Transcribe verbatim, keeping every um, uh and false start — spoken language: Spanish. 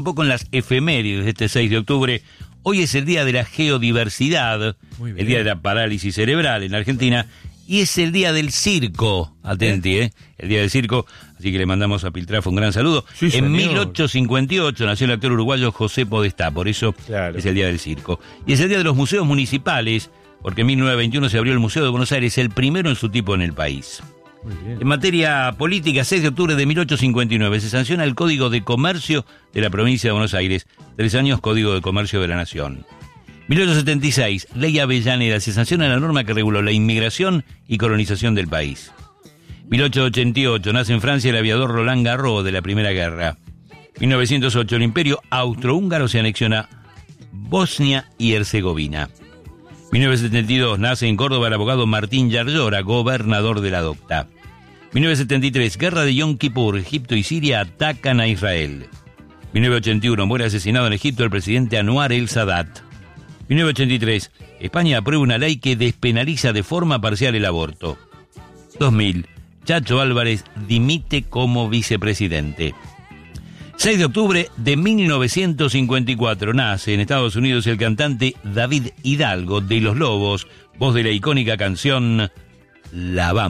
Un poco en las efemérides de este seis de octubre. Hoy es el día de la geodiversidad, el día de la parálisis cerebral en Argentina, y es el día del circo. Atenti, ¿eh? El día del circo, así que le mandamos a Piltrafa un gran saludo. Sí, en señor. mil ochocientos cincuenta y ocho nació el actor uruguayo José Podestá, por eso Claro. es el día del circo. Y es el día de los museos municipales, porque en mil novecientos veintiuno se abrió el Museo de Buenos Aires, el primero en su tipo en el país. Muy bien. En materia política, seis de octubre de mil ochocientos cincuenta y nueve se sanciona el Código de Comercio de la provincia de Buenos Aires. Tres años, Código de Comercio de la Nación. mil ochocientos setenta y seis, Ley Avellaneda, se sanciona la norma que reguló la inmigración y colonización del país. mil ochocientos ochenta y ocho, nace en Francia el aviador Roland Garros de la Primera Guerra. mil novecientos ocho, el Imperio Austrohúngaro se anexiona Bosnia y Herzegovina. mil novecientos setenta y dos, nace en Córdoba el abogado Martín Yarlora, gobernador de la Docta. mil novecientos setenta y tres, guerra de Yom Kippur, Egipto y Siria atacan a Israel. mil novecientos ochenta y uno, muere asesinado en Egipto el presidente Anwar el Sadat. mil novecientos ochenta y tres, España aprueba una ley que despenaliza de forma parcial el aborto. dos mil, Chacho Álvarez dimite como vicepresidente. seis de octubre de mil novecientos cincuenta y cuatro, nace en Estados Unidos el cantante David Hidalgo de Los Lobos, voz de la icónica canción La Bamba.